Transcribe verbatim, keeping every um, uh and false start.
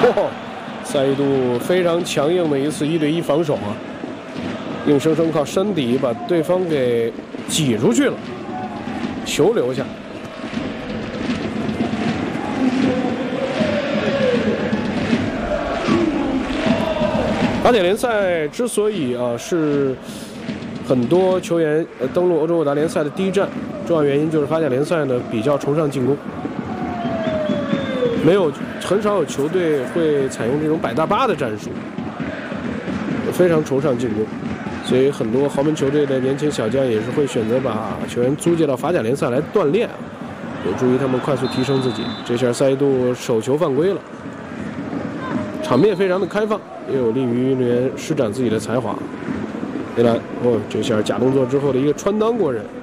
嚯，赛义杜非常强硬的一次一对一防守啊，硬生生靠身体把对方给挤出去了，球留下。法甲联赛之所以啊是很多球员呃登陆欧洲五大联赛的第一站，重要原因就是法甲联赛呢比较崇尚进攻，没有很少有球队会采用这种百大巴的战术，非常崇尚进攻，所以很多豪门球队的年轻小将也是会选择把球员租借到法甲联赛来锻炼，有助于他们快速提升自己。这下赛义杜手球犯规了，场面非常的开放。也有利于运动员施展自己的才华。梅兰，哦，这下假动作之后的一个穿裆过人，